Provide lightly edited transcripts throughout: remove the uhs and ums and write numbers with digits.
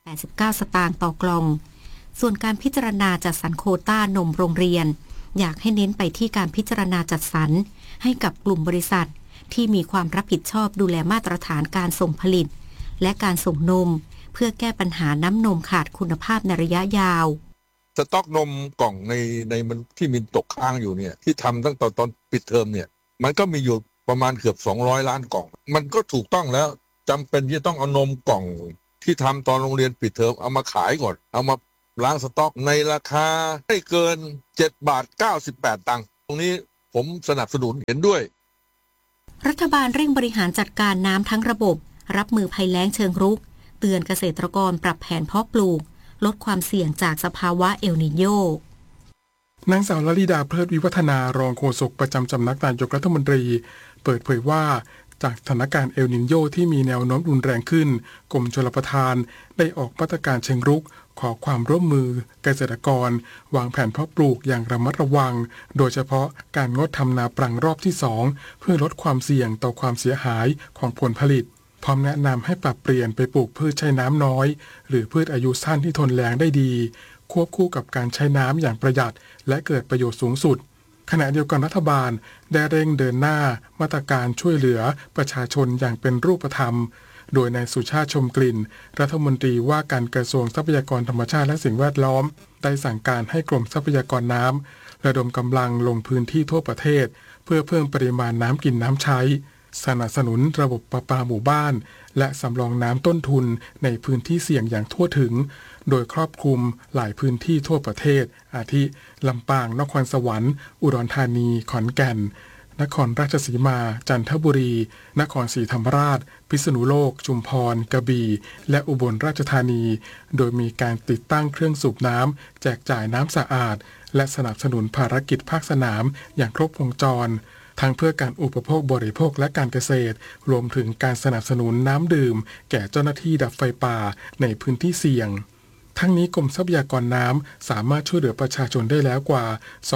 89 สตางค์ต่อกล่องส่วนการพิจารณาจัดสรรโควต้านมโรงเรียนอยากให้เน้นไปที่การพิจารณาจัดสรรให้กับกลุ่มบริษัทที่มีความรับผิดชอบดูแลมาตรฐานการส่งผลิตและการส่งนมเพื่อแก้ปัญหาน้ำนมขาดคุณภาพในระยะยาวสต็อกนมกล่องในมันที่มีตกค้างอยู่เนี่ยที่ทำตั้งแต่ตอนปิดเทอมเนี่ยมันก็มีอยู่ประมาณเกือบ200 ล้านกล่องมันก็ถูกต้องแล้วจำเป็นที่ต้องเอานมกล่องที่ทำตอนโรงเรียนปิดเทอมเอามาขายก่อนเอามาล้างสต็อกในราคาไม่เกิน7.98 ตังค์ตรงนี้ผมสนับสนุนเห็นด้วยรัฐบาลเร่งบริหารจัดการน้ำทั้งระบบรับมือภัยแล้งเชิงรุกเตือนเกษตรกรปรับแผนเพาะปลูกลดความเสี่ยงจากสภาวะเอลนีโญนางสาวลลิดาเพลิดวิวัฒนารองโฆษกประจำสำนักนายกรัฐมนตรีเปิดเผยว่าจากสถานการณ์เอลนิโญที่มีแนวโน้มรุนแรงขึ้นกรมชลประทานได้ออกมาตรการเชิงรุกขอความร่วมมือเกษตรกรวางแผนเพาะปลูกอย่างระมัดระวังโดยเฉพาะการงดทำนาปรังรอบที่2เพื่อลดความเสี่ยงต่อความเสียหายของผลผลิตพร้อมแนะนำให้ปรับเปลี่ยนไปปลูกพืชใช้น้ำน้อยหรือพืชอายุสั้นที่ทนแล้งได้ดีควบคู่กับการใช้น้ำอย่างประหยัดและเกิดประโยชน์สูงสุดขณะเดียวกันรัฐบาลได้เร่งเดินหน้ามาตรการช่วยเหลือประชาชนอย่างเป็นรูปธรรมโดยนายสุชาติชมกลิ่นรัฐมนตรีว่าการกระทรวงทรัพยากรธรรมชาติและสิ่งแวดล้อมได้สั่งการให้กรมทรัพยากรน้ำระดมกำลังลงพื้นที่ทั่วประเทศเพื่อเพิ่มปริมาณน้ำกินน้ำใช้สนับสนุนระบบประปาหมู่บ้านและสำรองน้ำต้นทุนในพื้นที่เสี่ยงอย่างทั่วถึงโดยครอบคลุมหลายพื้นที่ทั่วประเทศอาทิลำปางนครสวรรค์อุดรธานีขอนแก่นนครราชสีมาจันทบุรีนครศรีธรรมราชพิษณุโลกชุมพรกระบี่และอุบลราชธานีโดยมีการติดตั้งเครื่องสูบน้ำแจกจ่ายน้ำสะอาดและสนับสนุนภารกิจภาคสนามอย่างครบวงจรทั้งเพื่อการอุปโภคบริโภคและการเกษตรรวมถึงการสนับสนุนน้ำดื่มแก่เจ้าหน้าที่ดับไฟป่าในพื้นที่เสี่ยงทั้งนี้กรมทรัพยากรน้ำสามารถช่วยเหลือประชาชนได้แล้วกว่า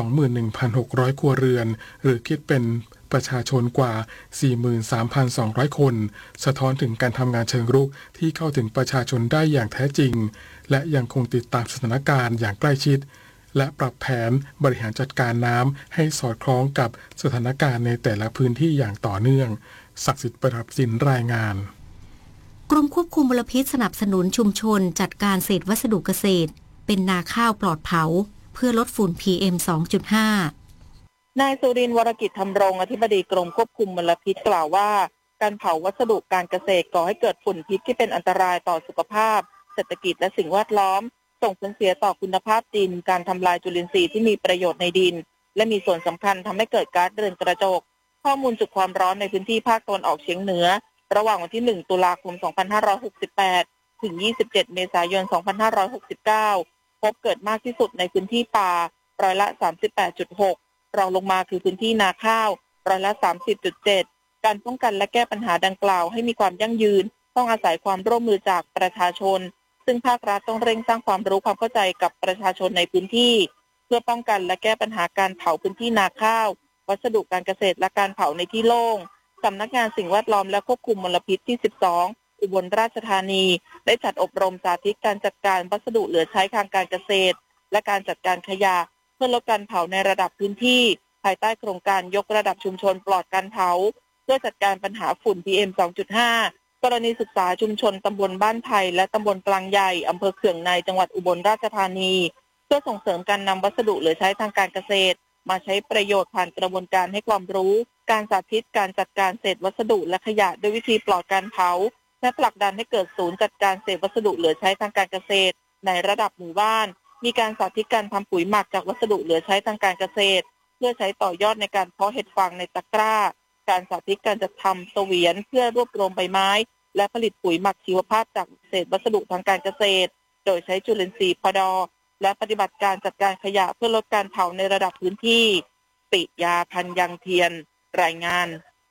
21,600 ครัวเรือนหรือคิดเป็นประชาชนกว่า 43,200 คนสะท้อนถึงการทำงานเชิงรุกที่เข้าถึงประชาชนได้อย่างแท้จริงและยังคงติดตามสถานการณ์อย่างใกล้ชิดและปรับแผนบริหารจัดการน้ำให้สอดคล้องกับสถานการณ์ในแต่ละพื้นที่อย่างต่อเนื่องศักดิ์สิทธิ์ประดับสินรายงานกรมควบคุมมลพิษสนับสนุนชุมชนจัดการเศษวัสดุเกษตรเป็นนาข้าวปลอดเผาเพื่อลดฝุ่น PM 2.5 นายสุรินทร์วรกิจธรรมรงค์อธิบดีกรมควบคุมมลพิษกล่าวว่าการเผาวัสดุการเกษตรก่อให้เกิดฝุ่นพิษที่เป็นอันตรายต่อสุขภาพเศรษฐกิจและสิ่งแวดล้อมส่งผลเสียต่อคุณภาพดินการทำลายจุลินทรีย์ที่มีประโยชน์ในดินและมีส่วนสำคัญทำให้เกิดก๊าซเรือนกระจกข้อมูลจุดความร้อนในพื้นที่ภาคตะวันออกเฉียงเหนือระหว่างวันที่1ตุลาคม2568ถึง27เมษายน2569พบเกิดมากที่สุดในพื้นที่ป่าร้อยละ 38.6 รองลงมาคือพื้นที่นาข้าวร้อยละ 30.7 การป้องกันและแก้ปัญหาดังกล่าวให้มีความยั่งยืนต้องอาศัยความร่วมมือจากประชาชนซึ่งภาครัฐต้องเร่งสร้างความรู้ความเข้าใจกับประชาชนในพื้นที่เพื่อป้องกันและแก้ปัญหาการเผาพื้นที่นาข้าววัสดุการเกษตรและการเผาในที่โล่งสำนักงานสิ่งแวดล้อมและควบคุมมลพิษที่12อุบลราชธานีได้จัดอบรมสาธิตการจัดการวัสดุเหลือใช้ทางการเกษตรและการจัดการขยะเพื่อลดการเผาในระดับพื้นที่ภายใต้โครงการยกระดับชุมชนปลอดการเผาเพื่อจัดการปัญหาฝุ่น PM 2.5 กรณีศึกษาชุมชนตำบลบ้านไผ่และตำบลกลางใหญ่อำเภอเขื่องในจังหวัดอุบลราชธานีเพื่อส่งเสริมการนำวัสดุเหลือใช้ทางการเกษตรมาใช้ประโยชน์ผ่านกระบวนการให้ความรู้การสาธิตการจัดการเศษวัสดุและขยะด้วยวิธีปลอดการเผาและผลักดันให้เกิดศูนย์จัดการเศษวัสดุเหลือใช้ทางการเกษตรในระดับหมู่บ้านมีการสาธิตการทำปุ๋ยหมักจากวัสดุเหลือใช้ทางการเกษตรเพื่อใช้ต่อยอดในการเพาะเห็ดฟางในตะกร้าการสาธิตการจัดทำเสวียนเพื่อรวบรวมใบไม้และผลิตปุ๋ยหมักชีวภาพจากเศษวัสดุทางการเกษตรโดยใช้จุลินทรีย์พด.และปฏิบัติการจัดการขยะเพื่อลดการเผาในระดับพื้นที่ปิยาพันธ์ยังเทียนรายงาน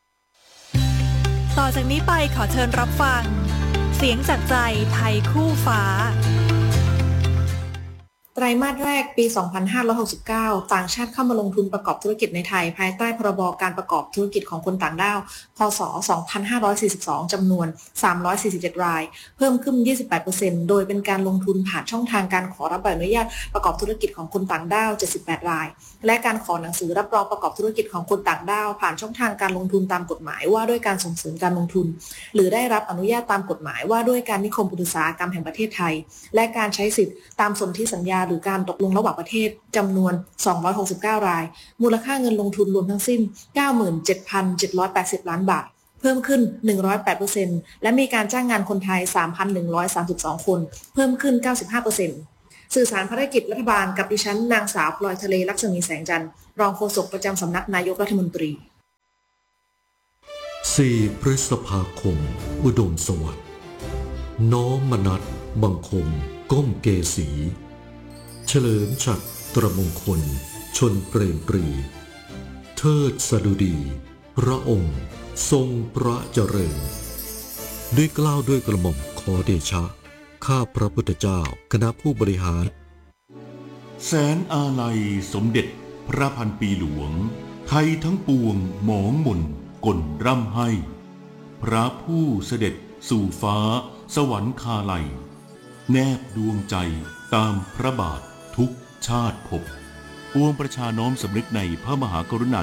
ต่อจากนี้ไปขอเชิญรับฟังเสียงจากใจไทยคู่ฟ้าเตไตรมาสแรกปี 2569 ต่างชาติเข้ามาลงทุนประกอบธุรกิจในไทยภายใต้พรบการประกอบธุรกิจของคนต่างด้าว พ.ศ. 2542 จำนวน 347 ราย เพิ่มขึ้น 28% โดยเป็นการลงทุนผ่านช่องทางการขอรับใบอนุญาตประกอบธุรกิจของคนต่างด้าว 78 ราย และการขอหนังสือรับรองประกอบธุรกิจของคนต่างด้าวผ่านช่องทางการลงทุนตามกฎหมายว่าด้วยการส่งเสริมการลงทุน หรือได้รับอนุญาตตามกฎหมายว่าด้วยการนิคมอุตสาหกรรมแห่งประเทศไทยและการใช้สิทธิ์ตามสนธิสัญญาหรือการตกลงระหว่างประเทศจำนวน 269 รายมูลค่าเงินลงทุนรวมทั้งสิ้น 97,780 ล้านบาทเพิ่มขึ้น 108% และมีการจ้างงานคนไทย 3,132 คนเพิ่มขึ้น 95%สื่อสารภารกิจรัฐบาลกับดิฉันนางสาวพลอยทะเลลักษมีแสงจันทร์รองโฆษกประจำสำนักนายกรัฐมนตรี 4 พฤษภาคมอุดมสวัสดิ์น้อมมนัสบังคมก้มเกษีเฉลิมฉัตรตรมงคลชนเปรมปรีเทิดสดุดีพระองค์ทรงพระเจริญด้วยเกล้าด้วยกระหม่อมขอเดชะข้าพระพุทธเจ้าคณะผู้บริหารแสนอาลัยสมเด็จพระพันปีหลวงไทยทั้งปวงหมองหม่นก่นร่ำให้พระผู้เสด็จสู่ฟ้าสวรรคาลัยแนบดวงใจตามพระบาททุกชาติภพปวงประชาน้อมสำนึกในพระมหากรุณา